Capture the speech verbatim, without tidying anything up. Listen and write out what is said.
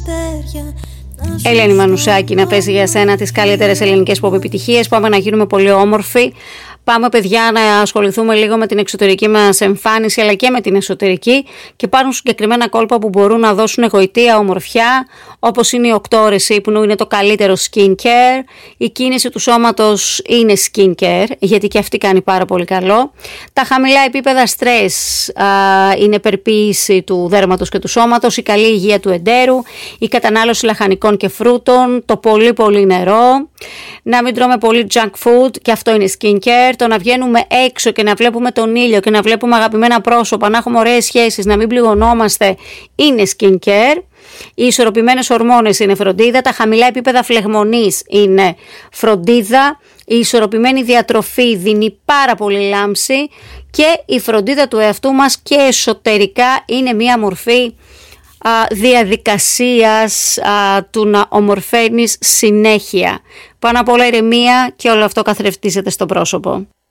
Ελένη Μανουσάκη να παίζει για σένα τις καλύτερες ελληνικές pop επιτυχίες. Πάμε να γίνουμε πολύ όμορφοι. Πάμε, παιδιά, να ασχοληθούμε λίγο με την εξωτερική μας εμφάνιση αλλά και με την εσωτερική και υπάρχουν συγκεκριμένα κόλπα που μπορούν να δώσουν γοητεία, ομορφιά, όπως είναι οι οκτώ ώρες ύπνου, είναι το καλύτερο skincare. Η κίνηση του σώματος είναι skincare, γιατί και αυτή κάνει πάρα πολύ καλό. Τα χαμηλά επίπεδα στρες α, είναι περποίηση του δέρματος και του σώματος, η καλή υγεία του εντέρου, η κατανάλωση λαχανικών και φρούτων, το πολύ πολύ νερό, να μην τρώμε πολύ junk food, και αυτό είναι skincare. Το να βγαίνουμε έξω και να βλέπουμε τον ήλιο και να βλέπουμε αγαπημένα πρόσωπα, να έχουμε ωραίες σχέσεις, να μην πληγωνόμαστε, είναι skincare. Οι ισορροπημένες ορμόνες είναι φροντίδα, τα χαμηλά επίπεδα φλεγμονής είναι φροντίδα, η ισορροπημένη διατροφή δίνει πάρα πολύ λάμψη και η φροντίδα του εαυτού μας και εσωτερικά είναι μία μορφή α, διαδικασίας α, του να ομορφαίνεις συνέχεια. Πάνω απ' όλα ηρεμία και όλο αυτό καθρεφτίζεται στο πρόσωπο.